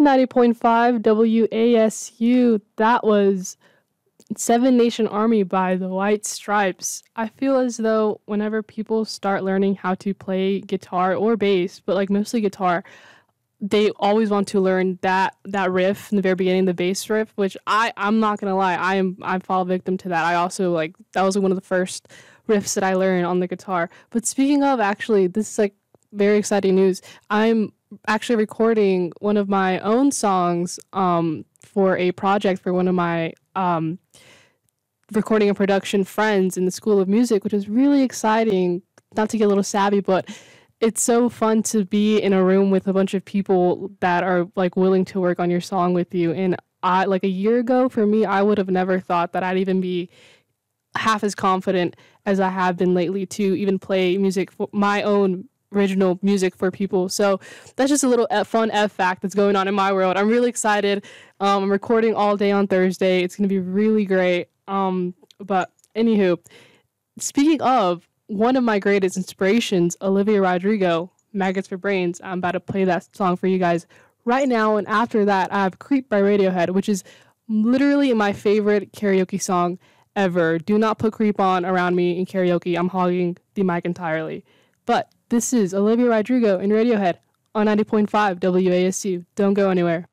90.5 WASU. That was Seven Nation Army by the White Stripes. I feel as though whenever people start learning how to play guitar or bass, but like mostly guitar, they always want to learn that riff in the very beginning, the bass riff, which I'm not gonna lie, I fall victim to that. I also like that was one of the first riffs that I learned on the guitar. But speaking of, actually, this is like very exciting news. I'm actually recording one of my own songs for a project for one of my recording and production friends in the School of Music, which is really exciting. Not to get a little savvy, but it's so fun to be in a room with a bunch of people that are like willing to work on your song with you. And I, like a year ago, for me, I would have never thought that I'd even be half as confident as I have been lately to even play music for my own original music for people. So that's just a little fun F fact that's going on in my world. I'm really excited. I'm recording all day on Thursday. It's going to be really great. But anywho, speaking of one of my greatest inspirations, Olivia Rodrigo, Maggots for Brains. I'm about to play that song for you guys right now. And after that, I have Creep by Radiohead, which is literally my favorite karaoke song ever. Do not put Creep on around me in karaoke. I'm hogging the mic entirely. But this is Olivia Rodrigo and Radiohead on 90.5 WASU. Don't go anywhere.